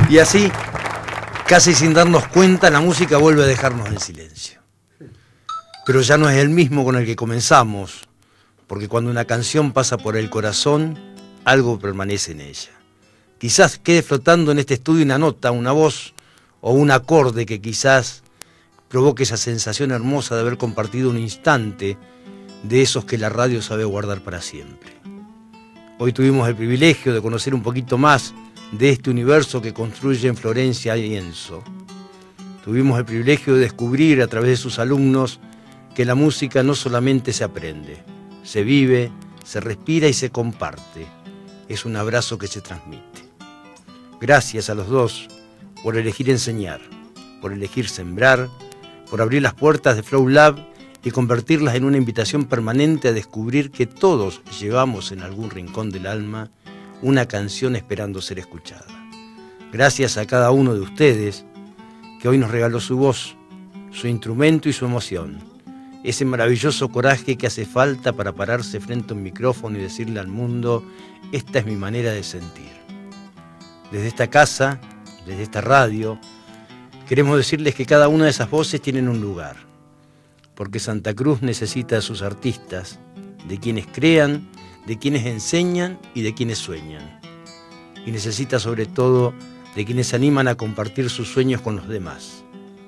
Y así, casi sin darnos cuenta, la música vuelve a dejarnos en silencio. Pero ya no es el mismo con el que comenzamos, porque cuando una canción pasa por el corazón, algo permanece en ella. Quizás quede flotando en este estudio una nota, una voz o un acorde que quizás provoque esa sensación hermosa de haber compartido un instante de esos que la radio sabe guardar para siempre. Hoy tuvimos el privilegio de conocer un poquito más de este universo que construyen Florencia y Enzo. Tuvimos el privilegio de descubrir a través de sus alumnos que la música no solamente se aprende, se vive, se respira y se comparte. Es un abrazo que se transmite. Gracias a los dos por elegir enseñar, por elegir sembrar, por abrir las puertas de Flow Lab y convertirlas en una invitación permanente a descubrir que todos llevamos en algún rincón del alma una canción esperando ser escuchada. Gracias a cada uno de ustedes que hoy nos regaló su voz, su instrumento y su emoción. Ese maravilloso coraje que hace falta para pararse frente a un micrófono y decirle al mundo: esta es mi manera de sentir. Desde esta casa, desde esta radio, queremos decirles que cada una de esas voces tienen un lugar, porque Santa Cruz necesita de sus artistas, de quienes crean, de quienes enseñan y de quienes sueñan. Y necesita sobre todo de quienes se animan a compartir sus sueños con los demás.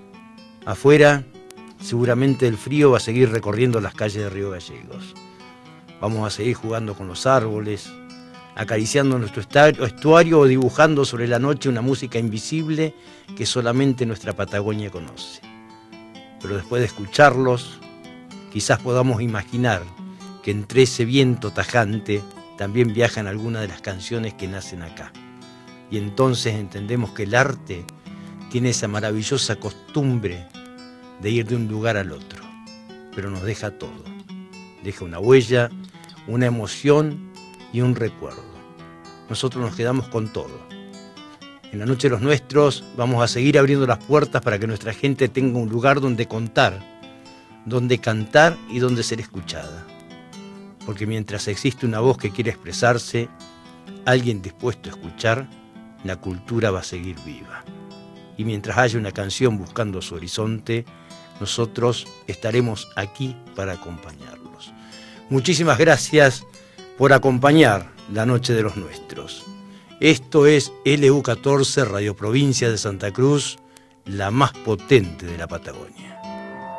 Afuera, seguramente el frío va a seguir recorriendo las calles de Río Gallegos. Vamos a seguir jugando con los árboles, acariciando nuestro estuario o dibujando sobre la noche una música invisible que solamente nuestra Patagonia conoce. Pero después de escucharlos, quizás podamos imaginar que entre ese viento tajante también viajan algunas de las canciones que nacen acá. Y entonces entendemos que el arte tiene esa maravillosa costumbre de ir de un lugar al otro, pero nos deja todo. Deja una huella, una emoción y un recuerdo. Nosotros nos quedamos con todo. En la Noche de los Nuestros vamos a seguir abriendo las puertas para que nuestra gente tenga un lugar donde contar, donde cantar y donde ser escuchada. Porque mientras existe una voz que quiere expresarse, alguien dispuesto a escuchar, la cultura va a seguir viva. Y mientras haya una canción buscando su horizonte, nosotros estaremos aquí para acompañarlos. Muchísimas gracias por acompañar la Noche de los Nuestros. Esto es LU14, Radio Provincia de Santa Cruz, la más potente de la Patagonia.